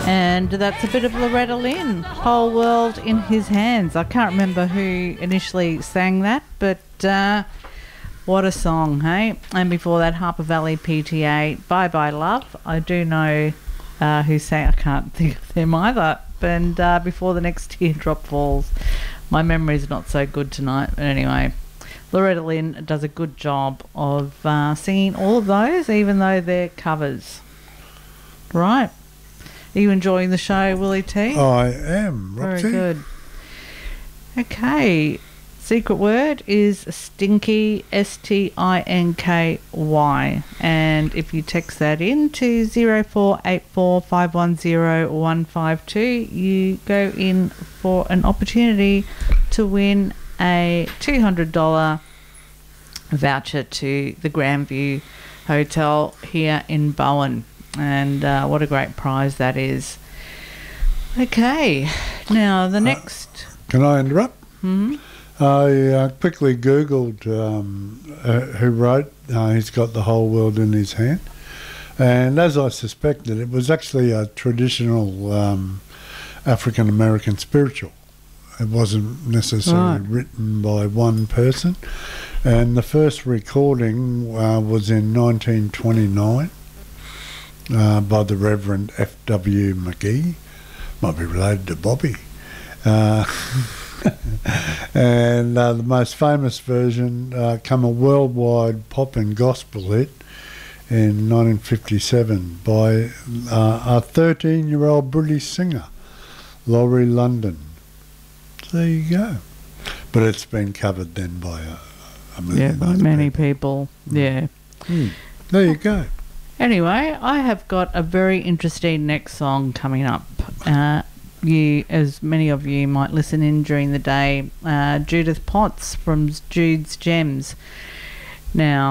And that's a bit of Loretta Lynn, Whole World in His Hands. I can't remember who initially sang that, but what a song, hey? And before that, Harper Valley PTA, Bye Bye Love. I do know who sang, I can't think of them either. And before the next teardrop falls. My memory's not so good tonight, but anyway. Loretta Lynn does a good job of singing all of those, even though they're covers. Right. Are you enjoying the show, Willie T? I am, Roxy. Very good. Okay. Secret word is stinky, STINKY. And if you text that in to 0484 510 152, you go in for an opportunity to win a $200 voucher to the Grandview Hotel here in Bowen. And what a great prize that is. Okay, now the next... Can I interrupt? Mm-hmm. I quickly Googled who wrote He's Got the Whole World in His Hand. And as I suspected, it was actually a traditional African-American spiritual. It wasn't necessarily written by one person. And the first recording was in 1929. By the Reverend F.W. McGee, might be related to Bobby. And the most famous version came a worldwide pop and gospel hit in 1957 by a 13-year-old British singer, Laurie London. So there you go. But it's been covered then by a million by many people. Yeah. There you go. Anyway, I have got a very interesting next song coming up. You, as many of you might listen in during the day, Judith Potts from Jude's Gems. Now,